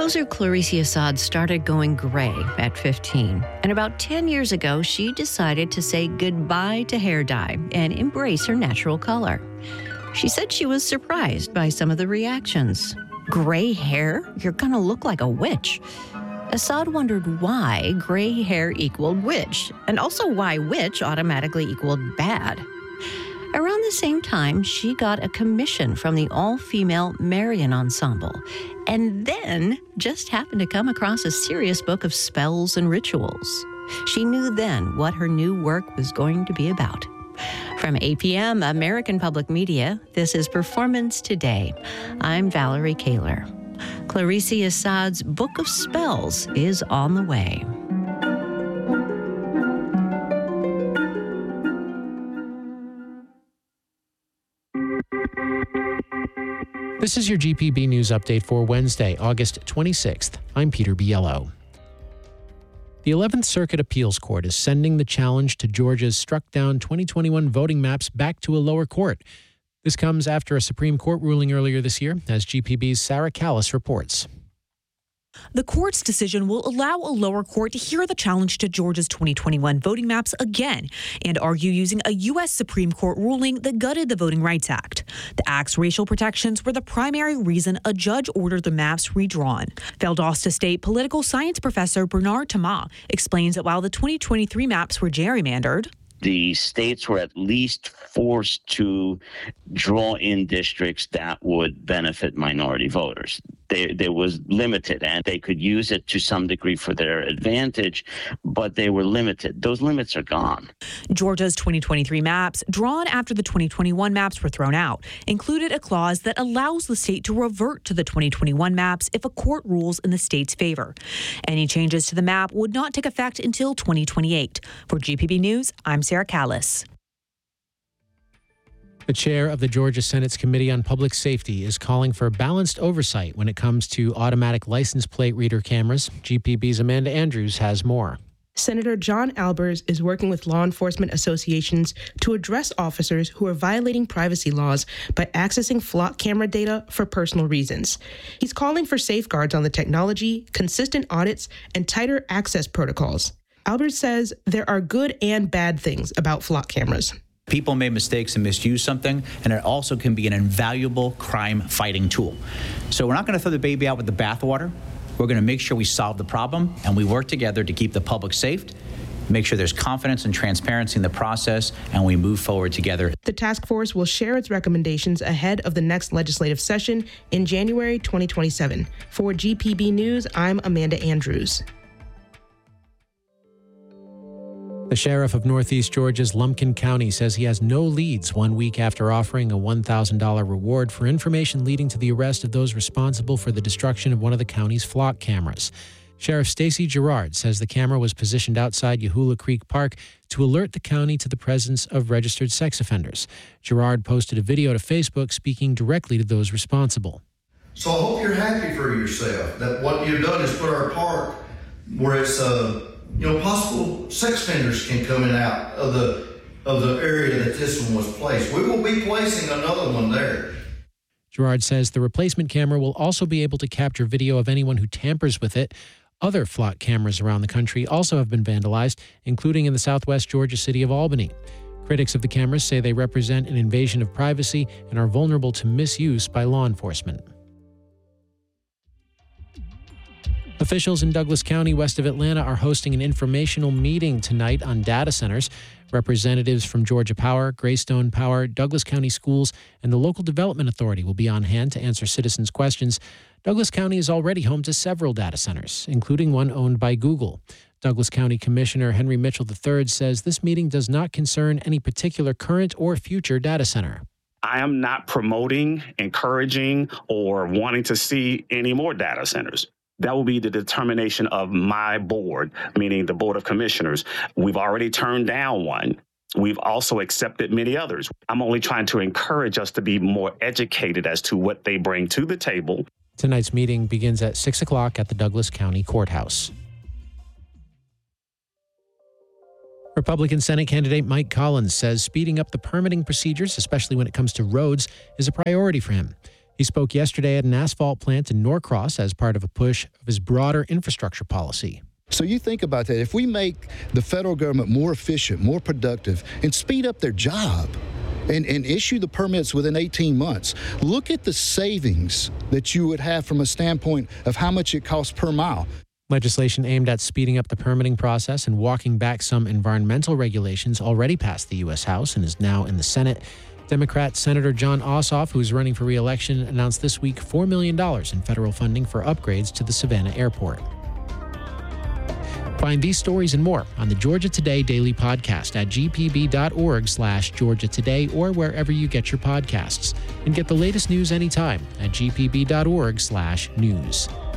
Composer Clarice Assad started going gray at 15, and about 10 years ago, she decided to say goodbye to hair dye and embrace her natural color. She said she was surprised by some of the reactions. Gray hair? You're gonna look like a witch. Assad wondered why gray hair equaled witch, and also why witch automatically equaled bad. Around the same time, she got a commission from the all-female Marian Ensemble, and then just happened to come across a serious book of spells and rituals. She knew then what her new work was going to be about. From APM, American Public Media, this is Performance Today. I'm Valerie Kaler. Clarice Assad's Book of Spells is on the way. This is your GPB News Update for Wednesday, August 26th. I'm Peter Biello. The 11th Circuit Appeals Court is sending the challenge to Georgia's struck-down 2021 voting maps back to a lower court. This comes after a Supreme Court ruling earlier this year, as GPB's Sarah Callis reports. The court's decision will allow a lower court to hear the challenge to Georgia's 2021 voting maps again and argue using a U.S. Supreme Court ruling that gutted the Voting Rights Act. The act's racial protections were the primary reason a judge ordered the maps redrawn. Valdosta State political science professor Bernard Thomas explains that while the 2023 maps were gerrymandered, the states were at least forced to draw in districts that would benefit minority voters. There was limited, and they could use it to some degree for their advantage, but they were limited. Those limits are gone. Georgia's 2023 maps, drawn after the 2021 maps were thrown out, included a clause that allows the state to revert to the 2021 maps if a court rules in the state's favor. Any changes to the map would not take effect until 2028. For GPB News, I'm Sarah Callis. The chair of the Georgia Senate's Committee on Public Safety is calling for balanced oversight when it comes to automatic license plate reader cameras. GPB's Amanda Andrews has more. Senator John Albers is working with law enforcement associations to address officers who are violating privacy laws by accessing flock camera data for personal reasons. He's calling for safeguards on the technology, consistent audits, and tighter access protocols. Albers says there are good and bad things about flock cameras. People make mistakes and misuse something, and it also can be an invaluable crime-fighting tool. So we're not going to throw the baby out with the bathwater. We're going to make sure we solve the problem, and we work together to keep the public safe, make sure there's confidence and transparency in the process, and we move forward together. The task force will share its recommendations ahead of the next legislative session in January 2027. For GPB News, I'm Amanda Andrews. The sheriff of Northeast Georgia's Lumpkin County says he has no leads 1 week after offering a $1,000 reward for information leading to the arrest of those responsible for the destruction of one of the county's flock cameras. Sheriff Stacy Gerard says the camera was positioned outside Yahula Creek Park to alert the county to the presence of registered sex offenders. Gerard posted a video to Facebook speaking directly to those responsible. So I hope you're happy for yourself that what you've done is put our park where it's possible sex offenders can come in and out of the area that this one was placed. We will be placing another one there. Gerard says the replacement camera will also be able to capture video of anyone who tampers with it. Other flock cameras around the country also have been vandalized, including in the southwest Georgia city of Albany. Critics of the cameras say they represent an invasion of privacy and are vulnerable to misuse by law enforcement. Officials in Douglas County, west of Atlanta, are hosting an informational meeting tonight on data centers. Representatives from Georgia Power, Greystone Power, Douglas County Schools, and the Local Development Authority will be on hand to answer citizens' questions. Douglas County is already home to several data centers, including one owned by Google. Douglas County Commissioner Henry Mitchell III says this meeting does not concern any particular current or future data center. I am not promoting, encouraging, or wanting to see any more data centers. That will be the determination of my board, meaning the Board of Commissioners. We've already turned down one. We've also accepted many others. I'm only trying to encourage us to be more educated as to what they bring to the table. Tonight's meeting begins at 6 o'clock at the Douglas County Courthouse. Republican Senate candidate Mike Collins says speeding up the permitting procedures, especially when it comes to roads, is a priority for him. He spoke yesterday at an asphalt plant in Norcross as part of a push of his broader infrastructure policy. So you think about that. If we make the federal government more efficient, more productive, and speed up their job, and issue the permits within 18 months, look at the savings that you would have from a standpoint of how much it costs per mile. Legislation aimed at speeding up the permitting process and walking back some environmental regulations already passed the U.S. House and is now in the Senate. Democrat Senator Jon Ossoff, who is running for re-election, announced this week $4 million in federal funding for upgrades to the Savannah Airport. Find these stories and more on the Georgia Today Daily Podcast at gpb.org/Georgia Today or wherever you get your podcasts. And get the latest news anytime at gpb.org/news.